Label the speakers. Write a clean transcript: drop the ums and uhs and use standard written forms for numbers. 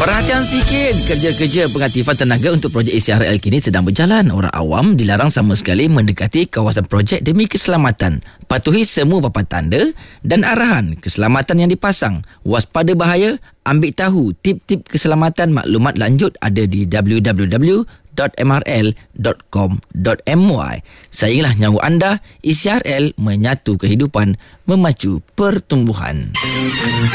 Speaker 1: Perhatian sikit, kerja-kerja pengaktifan tenaga untuk projek ECRL kini sedang berjalan. Orang awam dilarang sama sekali mendekati kawasan projek demi keselamatan. Patuhi semua papan tanda dan arahan keselamatan yang dipasang. Waspada bahaya, ambil tahu tip-tip keselamatan. Maklumat lanjut ada di www.mrl.com.my. Sayangilah nyawa anda. ECRL menyatu kehidupan, memacu pertumbuhan.